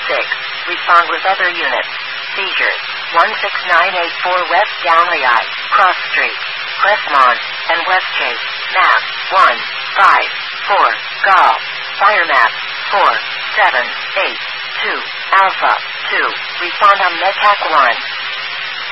Respond with other units. Seizures. 16984 West Downley Cross Street, Crestmont, and Westchase. Map 154 Golf. Fire map 4782 Alpha 2. Respond on MedTac 1.